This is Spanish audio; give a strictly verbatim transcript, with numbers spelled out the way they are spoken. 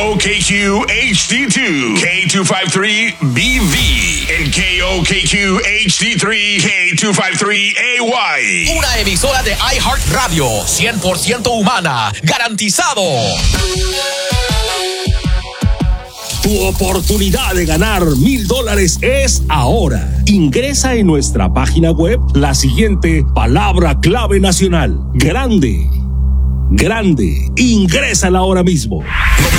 O K Q H D two, K two fifty-three B V, and K O K Q H D three, K two fifty-three A Y. Una emisora de iHeartRadio, cien por ciento humana, garantizado. Tu oportunidad de ganar mil dólares es ahora. Ingresa en nuestra página web la siguiente palabra clave nacional: grande. Grande. Ingrésala ahora mismo.